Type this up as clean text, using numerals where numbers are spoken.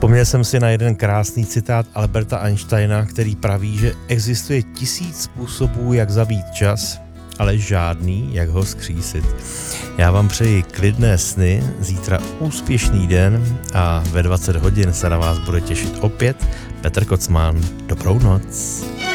Vzpomněl jsem si na jeden krásný citát Alberta Einsteina, který praví, že existuje 1000 způsobů, jak zabít čas, ale žádný, jak ho zkřísit. Já vám přeji klidné sny, zítra úspěšný den a ve 20 hodin se na vás bude těšit opět Petr Kocman. Dobrou noc.